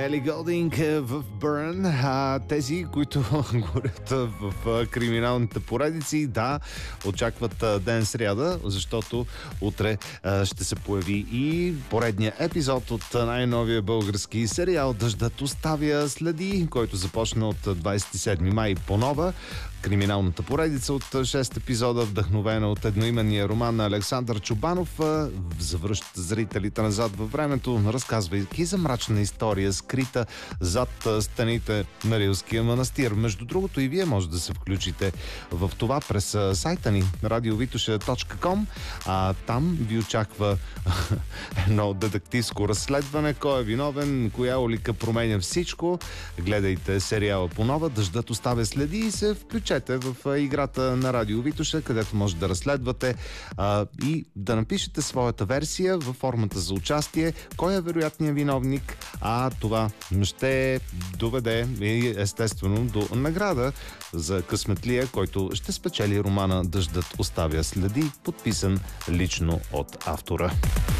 Ели Голдинг в Burn. Тези, които горят в криминалните поредици, да, очакват ден сряда, защото утре ще се появи и поредния епизод от най-новия български сериал "Дъждът оставя следи", който започна от 27 май по нова. Криминалната поредица от 6 епизода, вдъхновена от едноименния роман на Александър Чобанов, завръща зрителите назад във времето, разказвайки за мрачна история, скрита зад стените на Рилския манастир. Между другото, и вие може да се включите в това през сайта ни radiovitoша.com. Там ви очаква едно детективско разследване. Кой е виновен, коя улика променя всичко. Гледайте сериала по нова "Дъждът оставя следи" и се включете в играта на Радио Витоша, където може да разследвате и да напишете своята версия във формата за участие. Кой е вероятният виновник? Това ще доведе естествено до награда за късметлия, който ще спечели романа "Дъждът оставя следи", подписан лично от автора.